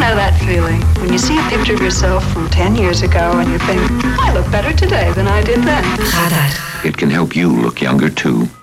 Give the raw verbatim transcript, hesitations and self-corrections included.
know that feeling when you see a picture of yourself from ten years ago and you think, I look better today than I did then. Radar. It can help you look younger too.